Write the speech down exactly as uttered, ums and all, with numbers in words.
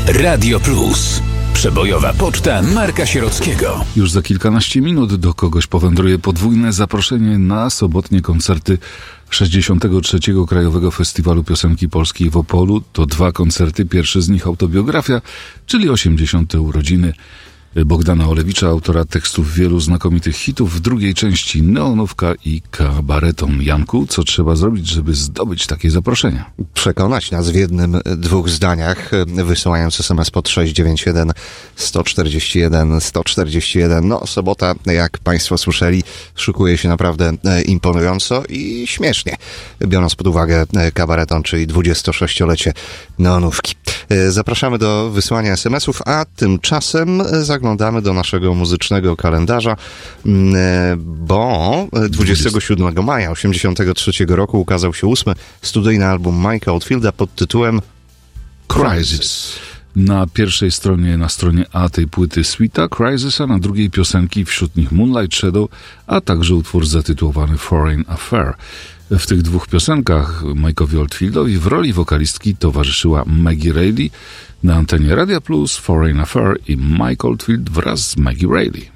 Radio Plus. Przebojowa poczta Marka Sierockiego. Już za kilkanaście minut do kogoś powędruje podwójne zaproszenie na sobotnie koncerty sześćdziesiątego trzeciego Krajowego Festiwalu Piosenki Polskiej w Opolu. To dwa koncerty, pierwszy z nich autobiografia, czyli osiemdziesiąte urodziny Bogdana Olewicza, autora tekstów wielu znakomitych hitów. W drugiej części neonówka i kabareton. Janku, co trzeba zrobić, żeby zdobyć takie zaproszenia? Przekonać nas w jednym, dwóch zdaniach, wysyłając es em es pod sześć dziewięć jeden sto czterdzieści jeden sto czterdzieści jeden. No, sobota, jak Państwo słyszeli, szykuje się naprawdę imponująco i śmiesznie, biorąc pod uwagę kabareton, czyli dwudziestosześciolecie neonówki. Zapraszamy do wysyłania es em esów, a tymczasem zaglądamy do naszego muzycznego kalendarza, bo dwudziestego siódmego maja osiemdziesiątego trzeciego roku ukazał się ósmy studyjny album Mike'a Oldfielda pod tytułem Crisis. Na pierwszej stronie, na stronie A tej płyty Sweeta, Crisis, a na drugiej piosenki, wśród nich Moonlight Shadow, a także utwór zatytułowany Foreign Affair. W tych dwóch piosenkach Mike'owi Oldfieldowi w roli wokalistki towarzyszyła Maggie Reilly. Na antenie Radia Plus, Foreign Affair i Mike Oldfield wraz z Maggie Reilly.